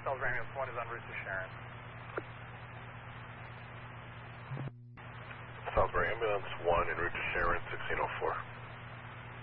Salisbury Ambulance 1 is en route to Sharon. Salisbury Ambulance 1 en route to Sharon, 1604.